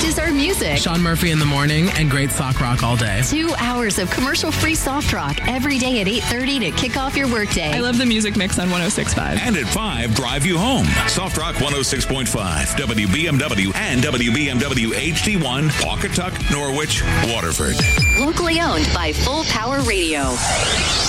is our music. Sean Murphy in the morning and great sock rock all day. 2 hours of commercial-free soft rock every day at 8:30 to kick off your workday. I love the music mix on 106.5. And at 5, drive you home. Soft Rock 106.5, WBMW and WBMW HD1, Pawcatuck, Norwich, Waterford. Locally owned by Full Power Radio.